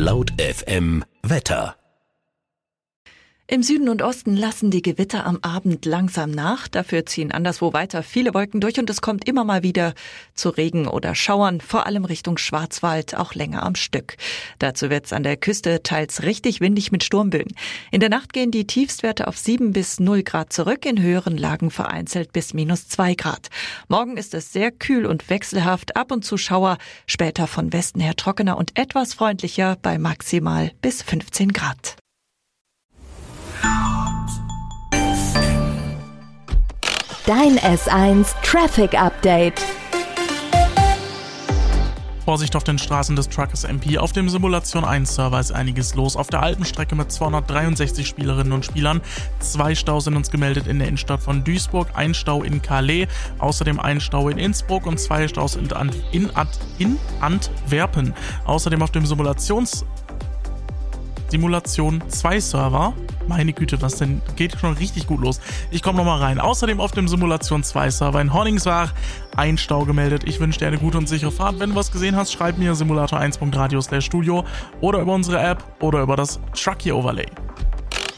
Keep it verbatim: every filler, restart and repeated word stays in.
Laut F M Wetter. Im Süden und Osten lassen die Gewitter am Abend langsam nach. Dafür ziehen anderswo weiter viele Wolken durch und es kommt immer mal wieder zu Regen oder Schauern, vor allem Richtung Schwarzwald, auch länger am Stück. Dazu wird's an der Küste teils richtig windig mit Sturmböen. In der Nacht gehen die Tiefstwerte auf sieben bis null Grad zurück, in höheren Lagen vereinzelt bis minus zwei Grad. Morgen ist es sehr kühl und wechselhaft, ab und zu Schauer, später von Westen her trockener und etwas freundlicher bei maximal bis fünfzehn Grad. Dein S eins Traffic Update. Vorsicht auf den Straßen des Truckers M P. Auf dem Simulation eins Server ist einiges los. Auf der alten Strecke mit zweihundertdreiundsechzig Spielerinnen und Spielern. Zwei Staus sind uns gemeldet in der Innenstadt von Duisburg, ein Stau in Calais, außerdem ein Stau in Innsbruck und zwei Staus in, Ant- in, Ant- in Antwerpen. Außerdem auf dem Simulations Simulation zwei Server. Meine Güte, was denn? Geht schon richtig gut los. Ich komme nochmal rein. Außerdem auf dem Simulation zwei Server in Honningswach ein Stau gemeldet. Ich wünsche dir eine gute und sichere Fahrt. Wenn du was gesehen hast, schreib mir simulator eins punkt radio slash studio oder über unsere App oder über das Truckee Overlay.